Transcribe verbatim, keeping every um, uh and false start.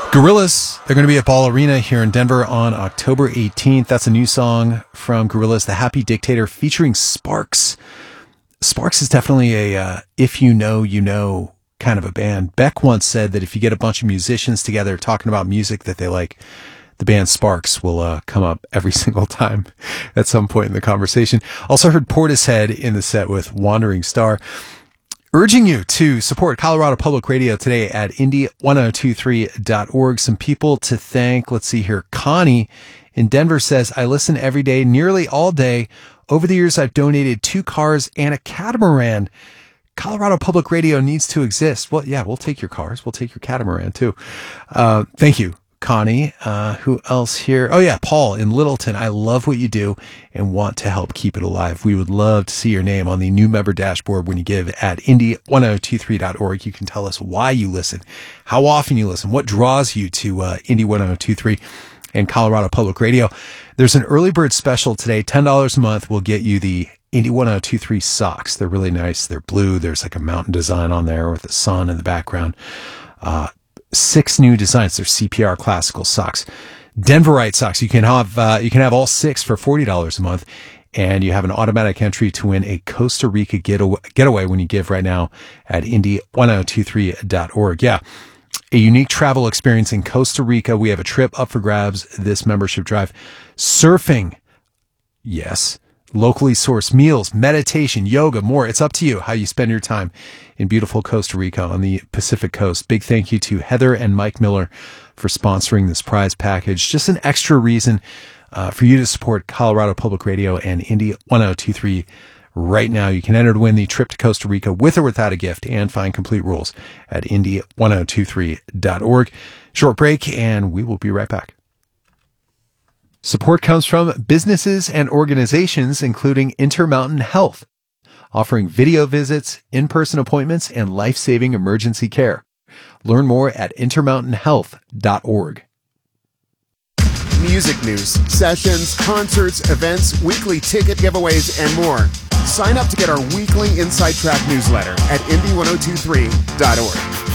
Gorillaz, they're going to be at Ball Arena here in Denver on October eighteenth. That's a new song from Gorillaz, The Happy Dictator, featuring Sparks. Sparks is definitely a uh, if you know, you know kind of a band. Beck once said that if you get a bunch of musicians together talking about music that they like, the band Sparks will uh, come up every single time at some point in the conversation. Also heard Portishead in the set with Wandering Star. Urging you to support Colorado Public Radio today at indy ten twenty-three dot org. Some people to thank. Let's see here. Connie in Denver says, I listen every day, nearly all day. Over the years, I've donated two cars and a catamaran. Colorado Public Radio needs to exist. Well, yeah, we'll take your cars. We'll take your catamaran too. Uh, thank you, Connie. Uh, who else here? Oh yeah, Paul in Littleton. I love what you do and want to help keep it alive. We would love to see your name on the new member dashboard when you give at indy ten twenty-three dot org. You can tell us why you listen, how often you listen, what draws you to uh, Indy ten twenty-three and Colorado Public Radio. There's an early bird special today. ten dollars a month will get you the Indy ten twenty-three socks. They're really nice. They're blue. There's like a mountain design on there with the sun in the background. Uh, Six new designs. They're C P R classical socks, Denverite socks. You can have uh, you can have all six for forty dollars a month, and you have an automatic entry to win a Costa Rica getaway, getaway when you give right now at indy ten twenty-three dot org. Yeah, a unique travel experience in Costa Rica. We have a trip up for grabs this membership drive. Surfing, yes. Locally sourced meals, meditation, yoga, more. It's up to you how you spend your time in beautiful Costa Rica on the Pacific Coast. Big thank you to Heather and Mike Miller for sponsoring this prize package. Just an extra reason uh, for you to support Colorado Public Radio and Indy ten twenty-three right now. You can enter to win the trip to Costa Rica with or without a gift and find complete rules at indy ten twenty-three dot org. Short break and we will be right back. Support comes from businesses and organizations, including Intermountain Health, offering video visits, in-person appointments, and life-saving emergency care. Learn more at intermountain health dot org. Music news, sessions, concerts, events, weekly ticket giveaways, and more. Sign up to get our weekly Inside Track newsletter at indy ten twenty-three dot org.